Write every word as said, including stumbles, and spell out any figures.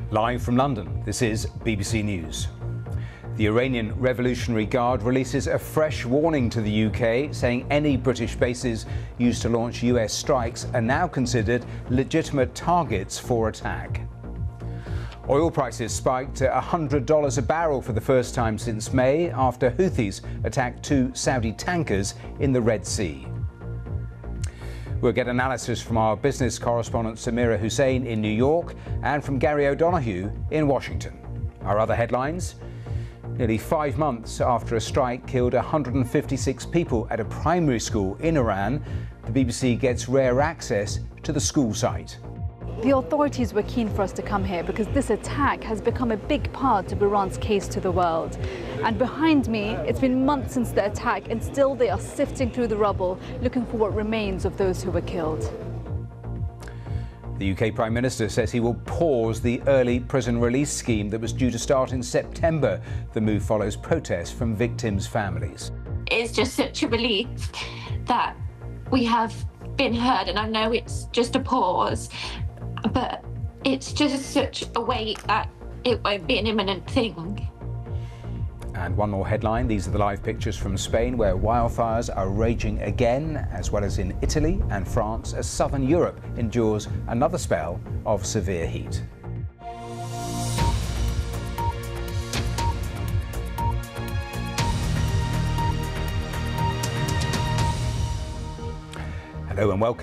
Live from London, this is B B C News. The Iranian Revolutionary Guard releases a fresh warning to the U K, saying any British bases used to launch U S strikes are now considered legitimate targets for attack. Oil prices spiked to one hundred dollars a barrel for the first time since May after Houthis attacked two Saudi tankers in the Red Sea. We'll get analysis from our business correspondent Samira Hussein in New York and from Gary O'Donoghue in Washington. Our other headlines: nearly five months after a strike killed one hundred fifty-six people at a primary school in Iran, the B B C gets rare access to the school site. The authorities were keen for us to come here because this attack has become a big part of Iran's case to the world. And behind me, it's been months since the attack, and still they are sifting through the rubble, looking for what remains of those who were killed. The U K Prime Minister says he will pause the early prison release scheme that was due to start in September. The move follows protests from victims' families. It's just such a relief that we have been heard, and I know it's just a pause, but it's just such a weight that it won't be an imminent thing. And one more headline: these are the live pictures from Spain, where wildfires are raging again, as well as in Italy and France, as southern Europe endures another spell of severe heat. Hello and welcome.